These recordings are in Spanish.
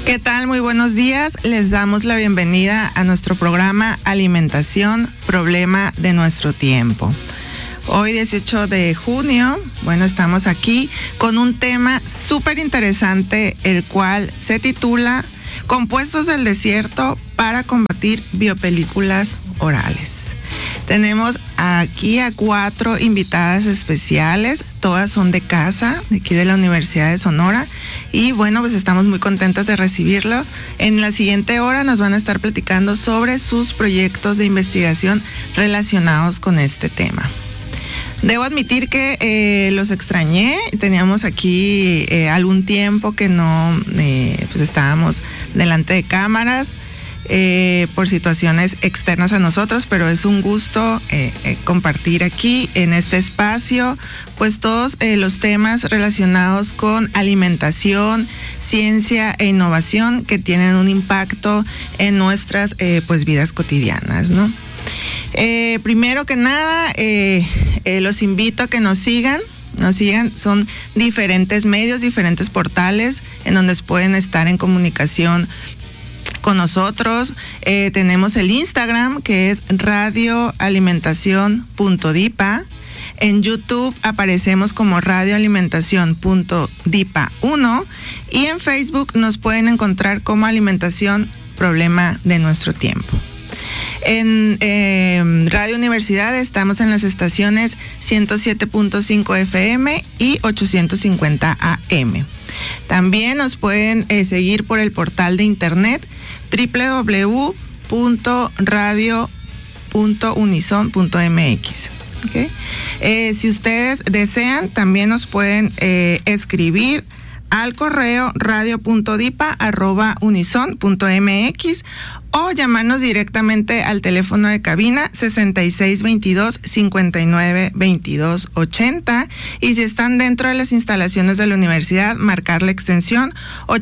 ¿Qué tal? Muy buenos días. Les damos la bienvenida a nuestro programa Alimentación, Problema de Nuestro Tiempo. Hoy 18 de junio, estamos aquí con un tema súper interesante, el cual se titula Compuestos del desierto para combatir biopelículas orales. Tenemos aquí a 4 invitadas especiales, todas son de casa, de aquí de la Universidad de Sonora, y pues estamos muy contentas de recibirlo. En la siguiente hora nos van a estar platicando sobre sus proyectos de investigación relacionados con este tema. Debo admitir que los extrañé, teníamos aquí algún tiempo que no estábamos delante de cámaras, por situaciones externas a nosotros, pero es un gusto compartir aquí en este espacio pues todos los temas relacionados con alimentación, ciencia e innovación que tienen un impacto en nuestras vidas cotidianas, ¿no? Primero que nada, los invito a que nos sigan, son diferentes medios, diferentes portales en donde pueden estar en comunicación con nosotros. Tenemos el Instagram, que es radioalimentación.dipa. En YouTube aparecemos como radioalimentación.dipa1 y en Facebook nos pueden encontrar como Alimentación, Problema de Nuestro Tiempo. En Radio Universidad estamos en las estaciones 107.5 FM y 850 AM. También nos pueden seguir por el portal de internet www.radio.unison.mx. ¿Okay? Si ustedes desean, también nos pueden escribir al correo radio.dipa@unison.mx o llamarnos directamente al teléfono de cabina 6622-592280, y si están dentro de las instalaciones de la universidad, marcar la extensión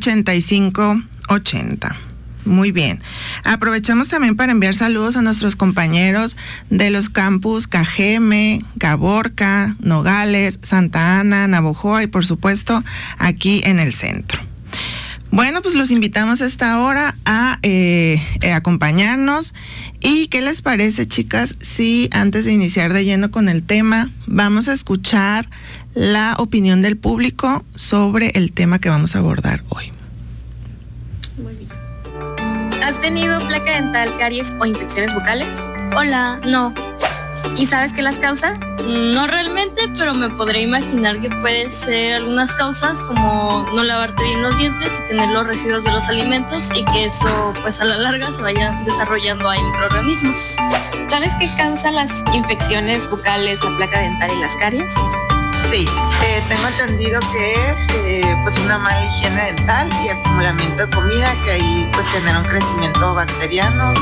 8580. Muy bien. Aprovechamos también para enviar saludos a nuestros compañeros de los campus Cajeme, Caborca, Nogales, Santa Ana, Navojoa y por supuesto aquí en el centro. Pues los invitamos a esta hora a acompañarnos. ¿Y qué les parece, chicas, si antes de iniciar de lleno con el tema, vamos a escuchar la opinión del público sobre el tema que vamos a abordar hoy? Muy bien. ¿Has tenido placa dental, caries o infecciones bucales? Hola, no. ¿Y sabes qué las causa? No realmente, pero me podré imaginar que puede ser algunas causas como no lavarte bien los dientes y tener los residuos de los alimentos, y que eso a la larga se vaya desarrollando ahí microorganismos. ¿Sabes qué causa las infecciones bucales, la placa dental y las caries? Sí, tengo entendido que es una mala higiene dental y acumulamiento de comida que ahí genera un crecimiento bacteriano.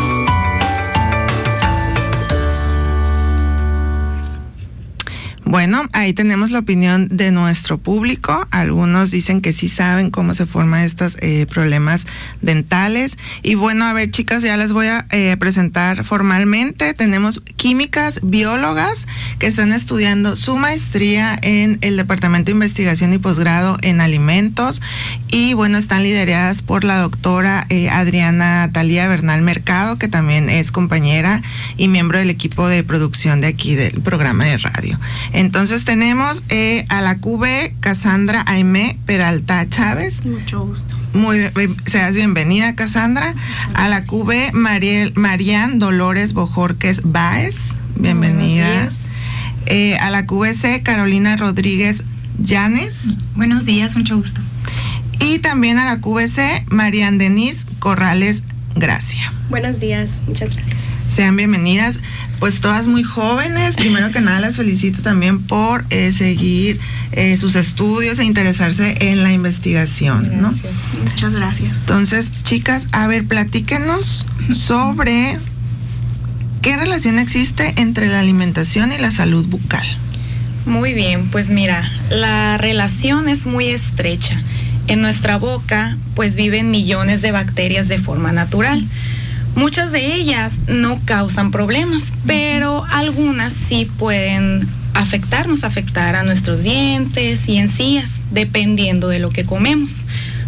Ahí tenemos la opinión de nuestro público. Algunos dicen que sí saben cómo se forman estos problemas dentales. Y a ver, chicas, ya les voy a presentar formalmente. Tenemos químicas, biólogas que están estudiando su maestría en el Departamento de Investigación y Posgrado en Alimentos. Y están lideradas por la doctora Adriana Talía Bernal Mercado, que también es compañera y miembro del equipo de producción de aquí del programa de radio. Entonces tenemos a la QB Cassandra Aimé Peralta Chávez. Mucho gusto. Seas bienvenida, Cassandra. A la QB Marian Dolores Bojorques Báez. Bienvenida. A la QBC Carolina Rodríguez Llanes. Buenos días, mucho gusto. Y también a la QBC Marian Denise Corrales Gracia. Buenos días, muchas gracias. Sean bienvenidas, todas muy jóvenes. Primero que nada las felicito también por seguir sus estudios e interesarse en la investigación, ¿no? Gracias. Muchas gracias. Entonces, chicas, a ver, platíquenos sobre qué relación existe entre la alimentación y la salud bucal. Muy bien, mira, la relación es muy estrecha. En nuestra boca, viven millones de bacterias de forma natural. Muchas de ellas no causan problemas, pero algunas sí pueden afectar a nuestros dientes y encías, dependiendo de lo que comemos.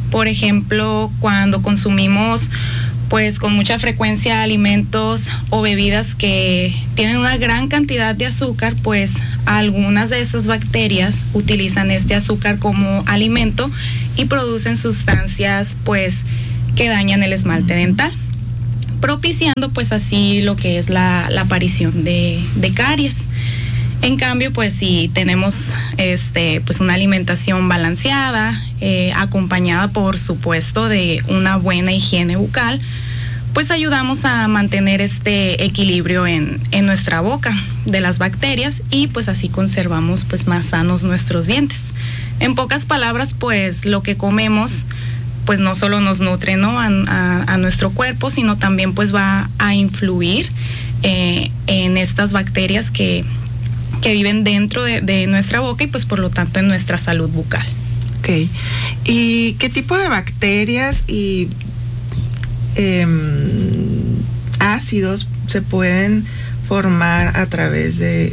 Por ejemplo, cuando consumimos pues con mucha frecuencia alimentos o bebidas que tienen una gran cantidad de azúcar, pues algunas de estas bacterias utilizan este azúcar como alimento y producen sustancias pues que dañan el esmalte dental, propiciando pues así lo que es la aparición de caries. En cambio, pues si tenemos pues una alimentación balanceada, acompañada por supuesto de una buena higiene bucal, pues ayudamos a mantener este equilibrio en nuestra boca de las bacterias y pues así conservamos pues más sanos nuestros dientes. En pocas palabras, pues lo que comemos pues no solo nos nutre, ¿no?, a nuestro cuerpo, sino también pues va a influir en estas bacterias que viven dentro de nuestra boca y pues por lo tanto en nuestra salud bucal. Ok. ¿Y qué tipo de bacterias y ácidos se pueden formar a través de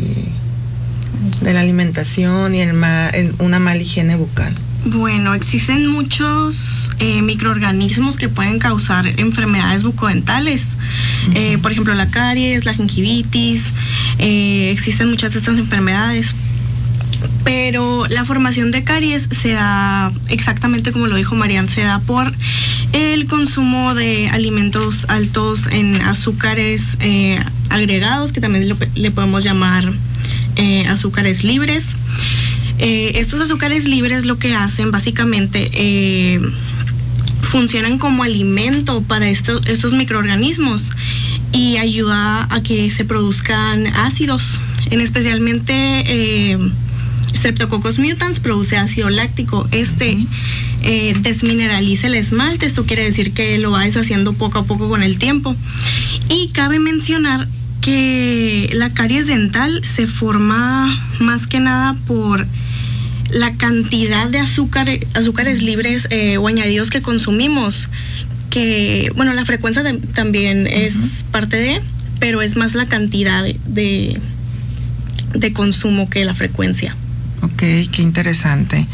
la alimentación y una mala higiene bucal? Bueno, existen muchos microorganismos que pueden causar enfermedades bucodentales. Por ejemplo, la caries, la gingivitis, existen muchas de estas enfermedades. Pero la formación de caries se da, exactamente como lo dijo Marian, se da por el consumo de alimentos altos en azúcares agregados, que también le podemos llamar azúcares libres. Estos azúcares libres lo que hacen básicamente funcionan como alimento para estos microorganismos y ayuda a que se produzcan ácidos, especialmente Streptococcus mutans produce ácido láctico. Desmineraliza el esmalte. Esto quiere decir que lo va deshaciendo poco a poco con el tiempo. Y cabe mencionar que la caries dental se forma más que nada por la cantidad de azúcares libres o añadidos que consumimos, que bueno, la frecuencia también es parte de, pero es más la cantidad de consumo que la frecuencia. Ok, qué interesante.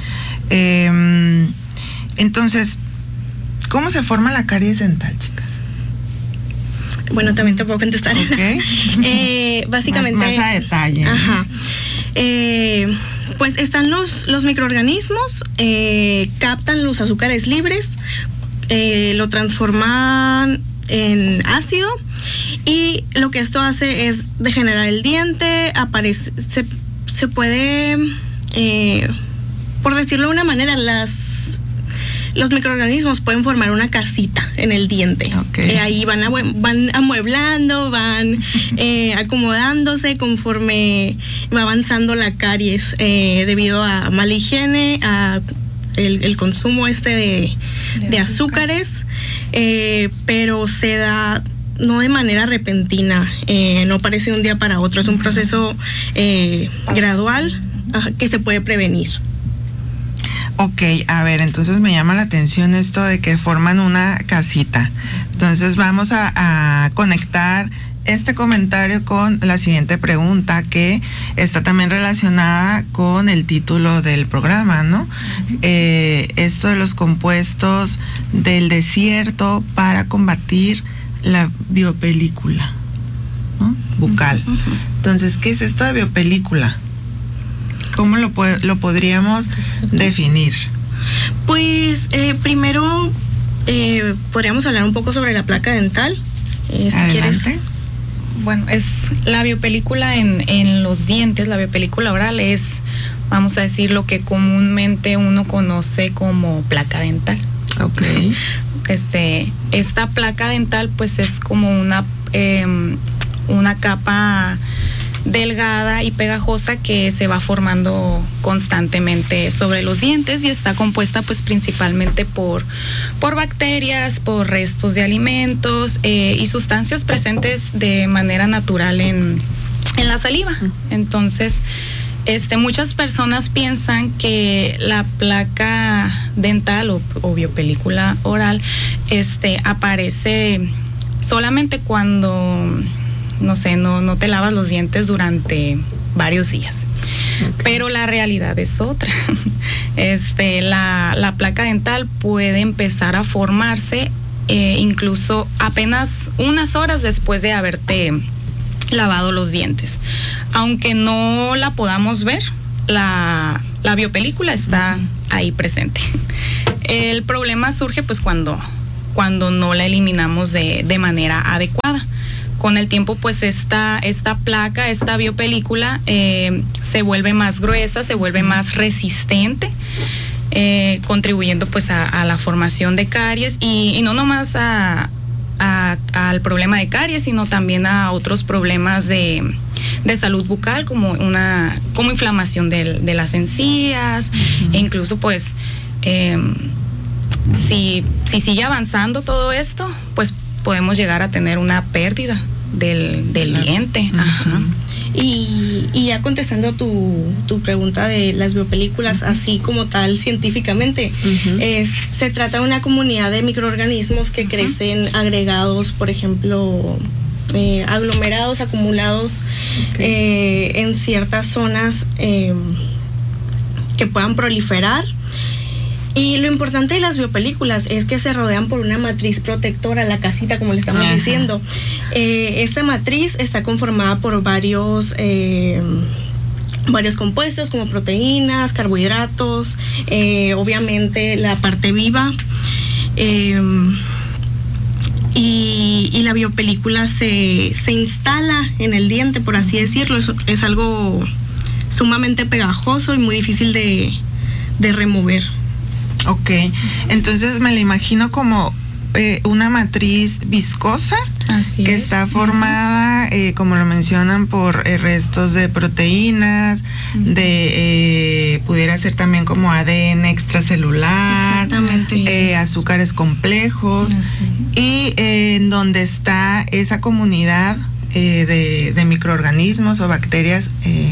Entonces, ¿cómo se forma la caries dental, chicas? Bueno, también te puedo contestar. Okay. Básicamente. Más a detalle. Ajá. Pues están los microorganismos, captan los azúcares libres, lo transforman en ácido y lo que esto hace es degenerar el diente, se puede, por decirlo de una manera, los microorganismos pueden formar una casita en el diente. Okay. Ahí van amueblando, van acomodándose conforme va avanzando la caries debido a mala higiene, a el consumo de azúcares, pero se da no de manera repentina, no parece un día para otro, es un proceso gradual que se puede prevenir. Ok, a ver, entonces me llama la atención esto de que forman una casita. Entonces vamos a conectar este comentario con la siguiente pregunta, que está también relacionada con el título del programa, ¿no? Esto de los compuestos del desierto para combatir la biopelícula, ¿no?, bucal. Entonces, ¿qué es esto de biopelícula? ¿Cómo lo podríamos definir? Pues primero podríamos hablar un poco sobre la placa dental, si quieres. Bueno, es la biopelícula en los dientes. La biopelícula oral es, vamos a decir, lo que comúnmente uno conoce como placa dental. Okay. Esta placa dental pues es como una capa delgada y pegajosa que se va formando constantemente sobre los dientes y está compuesta pues principalmente por bacterias, por restos de alimentos y sustancias presentes de manera natural en la saliva. Entonces, muchas personas piensan que la placa dental o biopelícula oral aparece solamente cuando no te lavas los dientes durante varios días. pero la realidad es otra. La placa dental puede empezar a formarse incluso apenas unas horas después de haberte lavado los dientes. Aunque no la podamos ver, la biopelícula está ahí presente. El problema surge pues cuando no la eliminamos de manera adecuada. Con el tiempo pues esta placa, esta biopelícula se vuelve más gruesa, se vuelve más resistente, contribuyendo pues a la formación de caries y no nomás al problema de caries, sino también a otros problemas de salud bucal como inflamación de las encías, e incluso pues si sigue avanzando todo esto, pues podemos llegar a tener una pérdida del diente. Ajá. Y ya contestando tu pregunta de las biopelículas, así como tal científicamente, se trata de una comunidad de microorganismos que crecen agregados, por ejemplo, aglomerados, acumulados en ciertas zonas que puedan proliferar. Y lo importante de las biopelículas es que se rodean por una matriz protectora, la casita, como le estamos diciendo. Esta matriz está conformada por varios compuestos, como proteínas, carbohidratos, obviamente la parte viva. Y la biopelícula se instala en el diente, por así decirlo. Es algo sumamente pegajoso y muy difícil de remover. Ok, entonces me la imagino como una matriz viscosa. Así que es. Está formada, como lo mencionan, por restos de proteínas, pudiera ser también como ADN extracelular, azúcares complejos, y en donde está esa comunidad de microorganismos o bacterias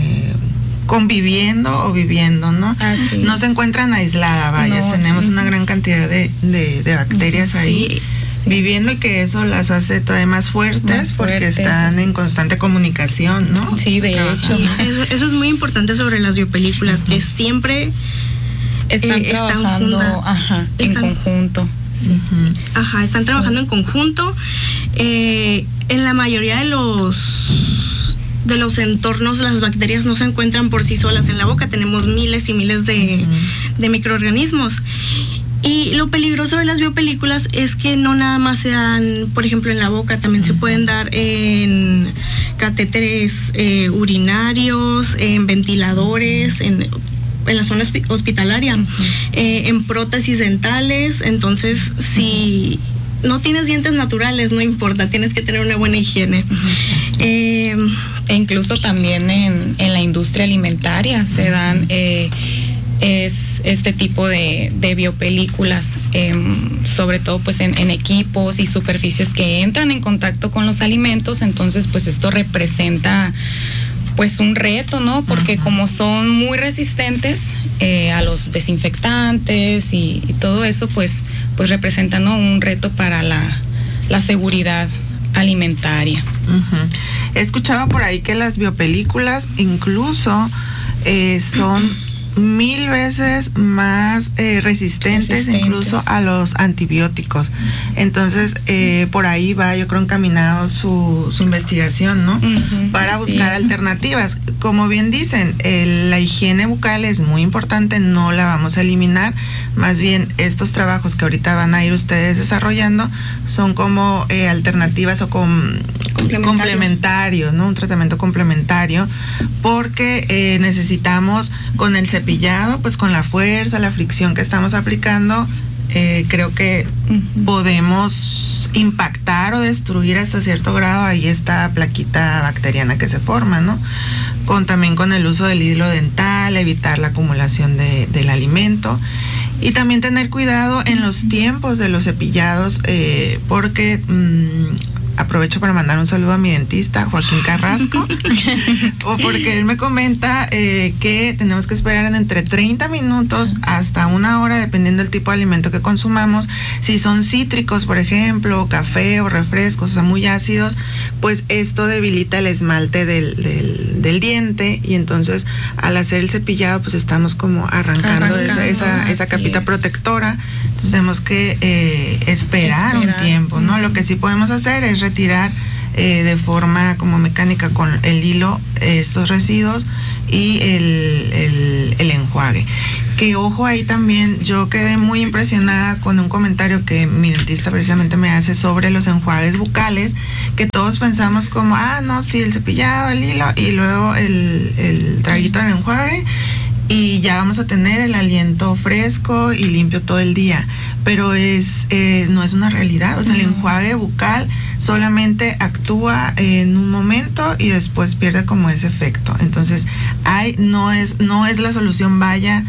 conviviendo o viviendo, ¿no? Así no es. se encuentran aisladas, vaya, No, tenemos una gran cantidad de bacterias ahí viviendo, y que eso las hace todavía más fuertes porque están en constante comunicación, ¿no? Sí, de hecho. Eso es muy importante sobre las biopelículas, que siempre están trabajando en conjunto. Sí. Están trabajando en conjunto. En la mayoría de los entornos, las bacterias no se encuentran por sí solas en la boca. Tenemos miles y miles de microorganismos. Y lo peligroso de las biopelículas es que no nada más se dan, por ejemplo, en la boca, también se pueden dar en catéteres urinarios, en ventiladores, en la zona hospitalaria, en prótesis dentales. Entonces, si no tienes dientes naturales, no importa, tienes que tener una buena higiene. E incluso también en la industria alimentaria se dan este tipo de biopelículas, sobre todo pues en equipos y superficies que entran en contacto con los alimentos. Entonces pues esto representa pues un reto, ¿no? Porque como son muy resistentes a los desinfectantes y todo eso, pues representan, ¿no?, un reto para la seguridad alimentaria. He escuchado por ahí que las biopelículas incluso son 1000 veces más resistentes incluso a los antibióticos. Entonces, por ahí va, yo creo, encaminado su investigación, ¿no? Para buscar alternativas. Como bien dicen, la higiene bucal es muy importante, no la vamos a eliminar. Más bien, estos trabajos que ahorita van a ir ustedes desarrollando son como alternativas o complementarios, ¿no? Un tratamiento complementario, porque necesitamos, con el cepillado, pues con la fuerza, la fricción que estamos aplicando, creo que podemos impactar o destruir hasta cierto grado ahí esta plaquita bacteriana que se forma, ¿no? También con el uso del hilo dental, evitar la acumulación del alimento, y también tener cuidado en los tiempos de los cepillados, porque aprovecho para mandar un saludo a mi dentista, Joaquín Carrasco, porque él me comenta que tenemos que esperar entre 30 minutos hasta 1 hora, dependiendo del tipo de alimento que consumamos. Si son cítricos, por ejemplo, café o refrescos, o sea, muy ácidos, pues esto debilita el esmalte del diente, y entonces al hacer el cepillado, pues estamos como arrancando esa capita protectora. Entonces tenemos que esperar un tiempo, ¿no? Lo que sí podemos hacer es retirar de forma como mecánica con el hilo estos residuos y el enjuague. Que ojo ahí también, yo quedé muy impresionada con un comentario que mi dentista precisamente me hace sobre los enjuagues bucales, que todos pensamos como, no, sí, el cepillado, el hilo y luego el traguito del enjuague, y ya vamos a tener el aliento fresco y limpio todo el día, pero no es una realidad. O sea, el enjuague bucal solamente actúa en un momento y después pierde como ese efecto. Entonces no es la solución,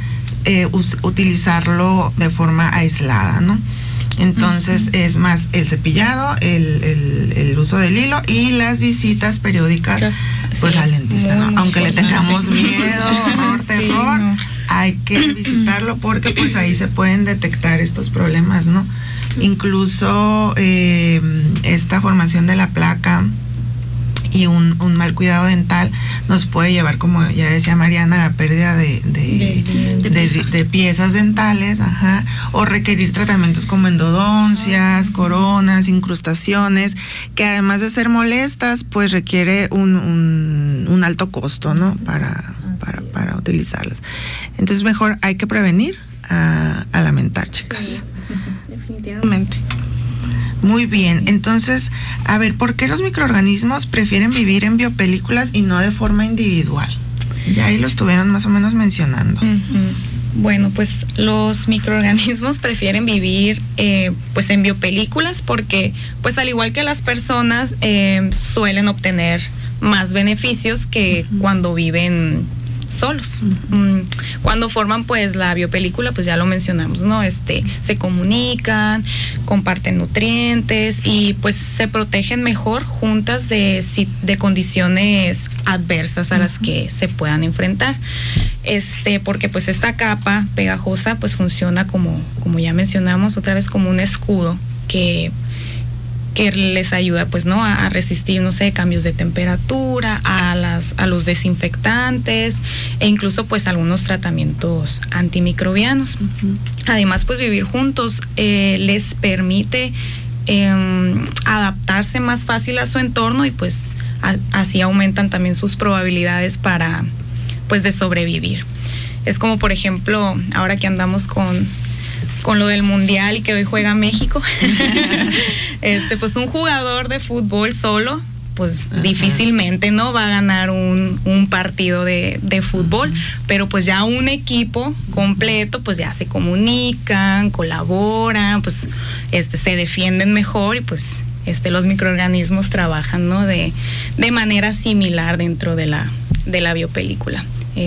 utilizarlo de forma aislada, ¿no? Entonces es más el cepillado, el uso del hilo y las visitas periódicas pues al dentista, ¿no? Aunque le tengamos miedo, terror, hay que visitarlo porque pues ahí se pueden detectar estos problemas, ¿no? Incluso esta formación de la placa y un mal cuidado dental nos puede llevar, como ya decía Mariana, a la pérdida de piezas dentales, o requerir tratamientos como endodoncias, coronas, incrustaciones, que además de ser molestas, pues requiere un alto costo, ¿no? Para utilizarlas. Entonces mejor hay que prevenir a lamentar, chicas. Sí, definitivamente. Muy bien, entonces, a ver, ¿por qué los microorganismos prefieren vivir en biopelículas y no de forma individual? Ya ahí lo estuvieron más o menos mencionando. Bueno, pues los microorganismos prefieren vivir pues en biopelículas porque, pues al igual que las personas, suelen obtener más beneficios que cuando viven solos. Cuando forman pues la biopelícula, pues ya lo mencionamos, ¿no? Se comunican, comparten nutrientes y pues se protegen mejor juntas de condiciones adversas a las que se puedan enfrentar. Porque pues esta capa pegajosa pues funciona como ya mencionamos otra vez, como un escudo que les ayuda pues no a resistir, no sé, cambios de temperatura, a los desinfectantes e incluso pues algunos tratamientos antimicrobianos. Además pues vivir juntos les permite adaptarse más fácil a su entorno y pues así aumentan también sus probabilidades para pues de sobrevivir. Es como por ejemplo ahora que andamos con lo del mundial y que hoy juega México, pues un jugador de fútbol solo, pues difícilmente no va a ganar un partido de fútbol, pero pues ya un equipo completo, pues ya se comunican, colaboran, pues se defienden mejor y pues los microorganismos trabajan, ¿no? De manera similar dentro de la biopelícula.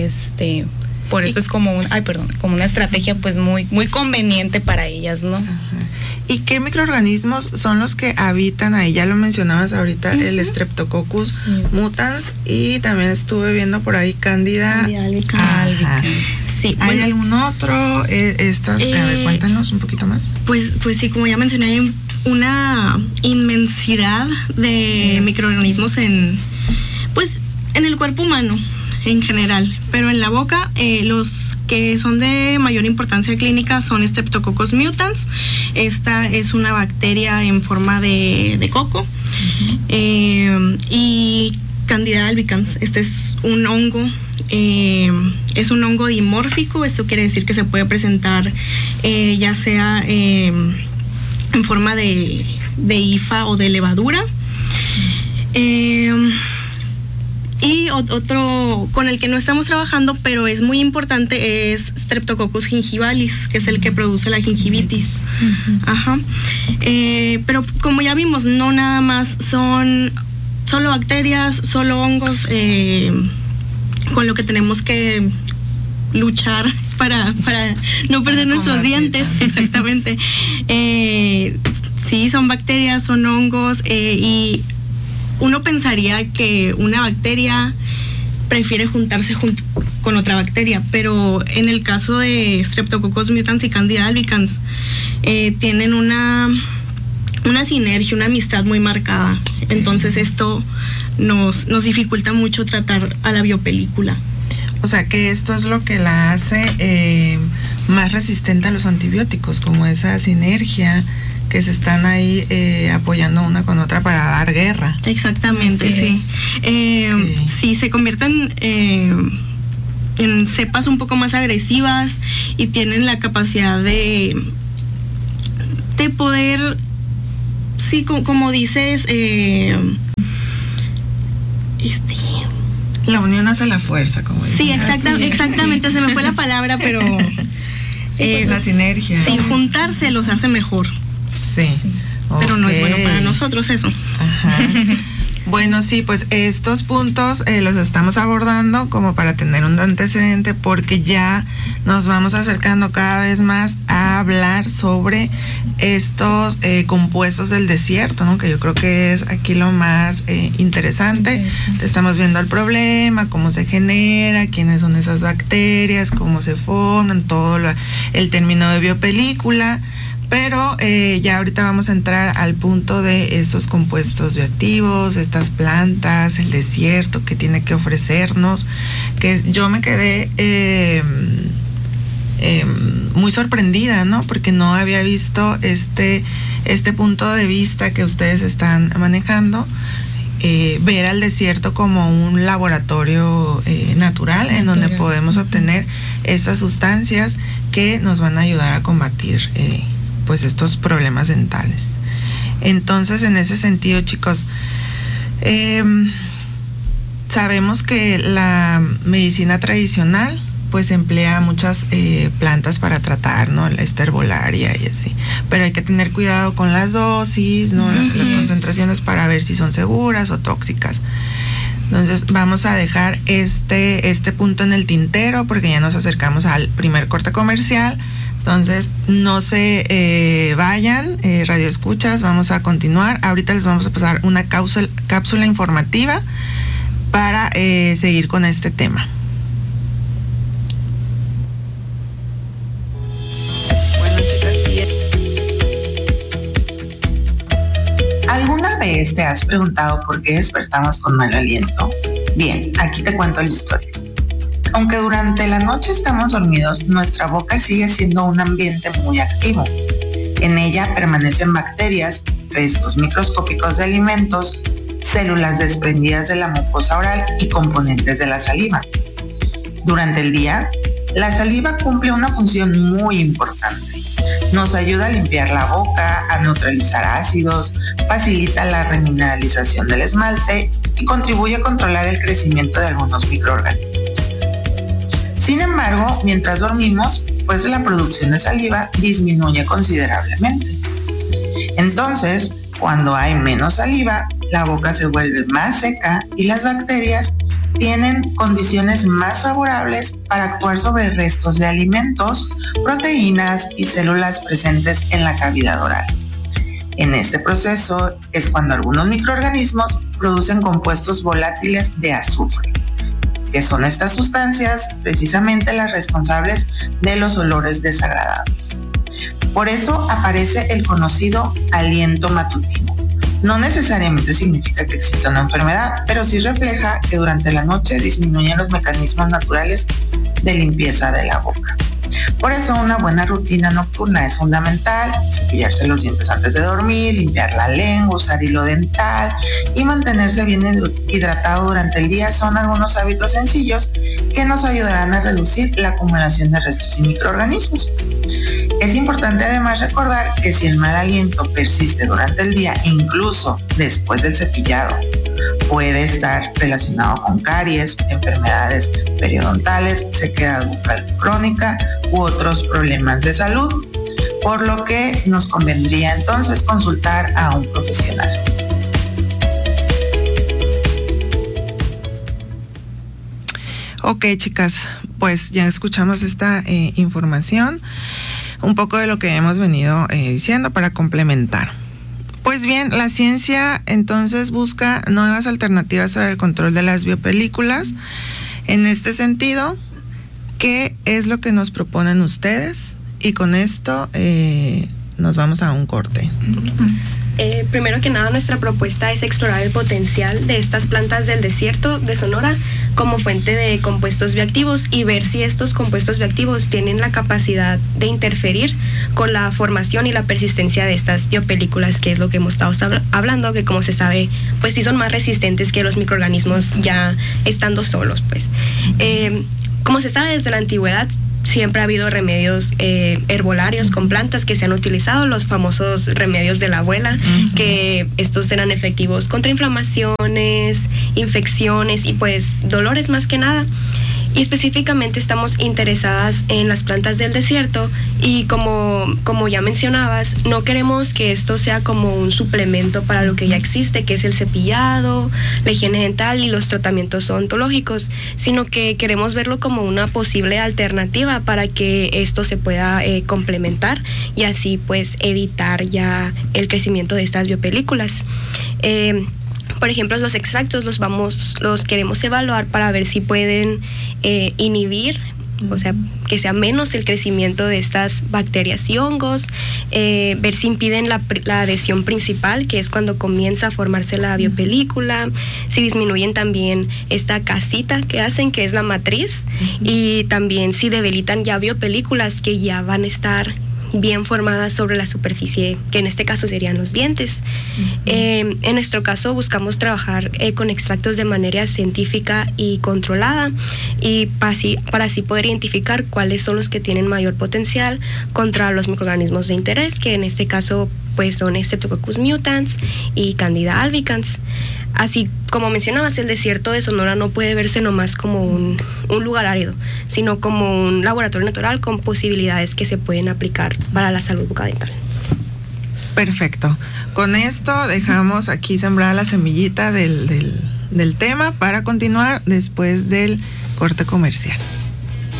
Por eso es como una estrategia pues muy muy conveniente para ellas, ¿no? ¿Y qué microorganismos son los que habitan ahí? Ya lo mencionabas ahorita, el Streptococcus mutans, y también estuve viendo por ahí Candida albicans. Sí, ¿hay algún otro? A ver, cuéntanos un poquito más. Pues sí, como ya mencioné, hay una inmensidad de microorganismos en el cuerpo humano en general, pero en la boca los que son de mayor importancia clínica son Streptococcus mutans. Esta es una bacteria en forma de coco, y Candida albicans. Este es un hongo, dimórfico. Esto quiere decir que se puede presentar ya sea en forma de hifa o de levadura. Y otro con el que no estamos trabajando, pero es muy importante, es Streptococcus gingivalis, que es el que produce la gingivitis. Pero como ya vimos, no nada más son solo bacterias, solo hongos, con lo que tenemos que luchar para no perder nuestros dientes. Exactamente. Sí, son bacterias, son hongos, y uno pensaría que una bacteria prefiere juntarse con otra bacteria, pero en el caso de Streptococcus mutans y Candida albicans, tienen una sinergia, una amistad muy marcada. Entonces esto nos dificulta mucho tratar a la biopelícula. O sea que esto es lo que la hace más resistente a los antibióticos, como esa sinergia que se están ahí apoyando una con otra para dar guerra. Exactamente, sí. Sí, se convierten en cepas un poco más agresivas y tienen la capacidad de poder, sí, como dices, la unión hace la fuerza, como dicen. Sí, exactamente, se me fue la palabra, pero sí, pues la sinergia. Sí, juntarse los hace mejor. Sí. Pero no es bueno para nosotros eso. Ajá. Bueno, sí, pues estos puntos los estamos abordando como para tener un antecedente, porque ya nos vamos acercando cada vez más a hablar sobre estos compuestos del desierto, ¿no? Que yo creo que es aquí lo más interesante. Estamos viendo el problema, cómo se genera, quiénes son esas bacterias, cómo se forman, todo el término de biopelícula. Pero ya ahorita vamos a entrar al punto de estos compuestos bioactivos, estas plantas, el desierto que tiene que ofrecernos, que yo me quedé muy sorprendida, ¿no? Porque no había visto este punto de vista que ustedes están manejando, ver al desierto como un laboratorio natural en donde podemos obtener estas sustancias que nos van a ayudar a combatir pues estos problemas dentales. Entonces, en ese sentido, chicos, sabemos que la medicina tradicional pues emplea muchas plantas para tratar, ¿no? La herbolaria y así, pero hay que tener cuidado con las dosis, ¿no? Las concentraciones para ver si son seguras o tóxicas. Entonces vamos a dejar este punto en el tintero porque ya nos acercamos al primer corte comercial. Entonces, no se vayan, radio escuchas, vamos a continuar. Ahorita les vamos a pasar una cápsula informativa para seguir con este tema. Bueno, chicas, ¿alguna vez te has preguntado por qué despertamos con mal aliento? Bien, aquí te cuento la historia. Aunque durante la noche estamos dormidos, nuestra boca sigue siendo un ambiente muy activo. En ella permanecen bacterias, restos microscópicos de alimentos, células desprendidas de la mucosa oral y componentes de la saliva. Durante el día, la saliva cumple una función muy importante. Nos ayuda a limpiar la boca, a neutralizar ácidos, facilita la remineralización del esmalte y contribuye a controlar el crecimiento de algunos microorganismos. Sin embargo, mientras dormimos, pues la producción de saliva disminuye considerablemente. Entonces, cuando hay menos saliva, la boca se vuelve más seca y las bacterias tienen condiciones más favorables para actuar sobre restos de alimentos, proteínas y células presentes en la cavidad oral. En este proceso es cuando algunos microorganismos producen compuestos volátiles de azufre, que son estas sustancias precisamente las responsables de los olores desagradables. Por eso aparece el conocido aliento matutino. No necesariamente significa que exista una enfermedad, pero sí refleja que durante la noche disminuyen los mecanismos naturales de limpieza de la boca. Por eso una buena rutina nocturna es fundamental: cepillarse los dientes antes de dormir, limpiar la lengua, usar hilo dental y mantenerse bien hidratado durante el día son algunos hábitos sencillos que nos ayudarán a reducir la acumulación de restos y microorganismos. Es importante además recordar que si el mal aliento persiste durante el día, incluso después del cepillado, puede estar relacionado con caries, enfermedades periodontales, sequedad bucal crónica u otros problemas de salud, por lo que nos convendría entonces consultar a un profesional. Ok, chicas, pues ya escuchamos esta información, un poco de lo que hemos venido diciendo para complementar. Pues bien, la ciencia entonces busca nuevas alternativas para el control de las biopelículas. En este sentido, ¿qué es lo que nos proponen ustedes? Y con esto nos vamos a un corte. Primero que nada, nuestra propuesta es explorar el potencial de estas plantas del desierto de Sonora como fuente de compuestos bioactivos y ver si estos compuestos bioactivos tienen la capacidad de interferir con la formación y la persistencia de estas biopelículas, que es lo que hemos estado hablando, que como se sabe, pues sí son más resistentes que los microorganismos ya estando solos, pues. Como se sabe desde la antigüedad, siempre ha habido remedios herbolarios con plantas que se han utilizado, los famosos remedios de la abuela, que estos eran efectivos contra inflamaciones, infecciones y pues dolores más que nada. Y específicamente estamos interesadas en las plantas del desierto y como ya mencionabas, no queremos que esto sea como un suplemento para lo que ya existe, que es el cepillado, la higiene dental y los tratamientos odontológicos, sino que queremos verlo como una posible alternativa para que esto se pueda complementar y así pues evitar ya el crecimiento de estas biopelículas. Por ejemplo, los extractos los queremos evaluar para ver si pueden inhibir, o sea, que sea menos el crecimiento de estas bacterias y hongos, ver si impiden la adhesión principal, que es cuando comienza a formarse la biopelícula, si disminuyen también esta casita que hacen, que es la matriz, y también si debilitan ya biopelículas que ya van a estar bien formadas sobre la superficie, que en este caso serían los dientes. En nuestro caso buscamos trabajar con extractos de manera científica y controlada y para así poder identificar cuáles son los que tienen mayor potencial contra los microorganismos de interés, que en este caso pues son Streptococcus mutans y Candida albicans. Así como mencionabas, el desierto de Sonora no puede verse nomás como un lugar árido, sino como un laboratorio natural con posibilidades que se pueden aplicar para la salud bucodental. Perfecto. Con esto dejamos aquí sembrada la semillita del tema para continuar después del corte comercial.